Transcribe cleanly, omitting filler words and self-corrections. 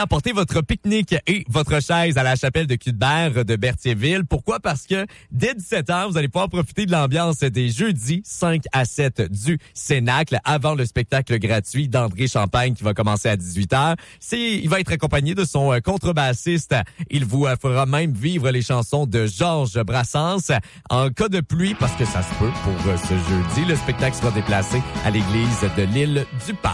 Apportez votre pique-nique et votre chaise à la chapelle de Cuthbert de Berthierville. Pourquoi? Parce que dès 17h, vous allez pouvoir profiter de l'ambiance des jeudis 5 à 7 du Cénacle avant le spectacle gratuit d'André Champagne qui va commencer à 18h. Il va être accompagné de son contrebassiste. Il vous fera même vivre les chansons de Georges Brassens. En cas de pluie, parce que ça se peut pour ce jeudi, le spectacle sera déplacé à l'église de l'Île du Parc.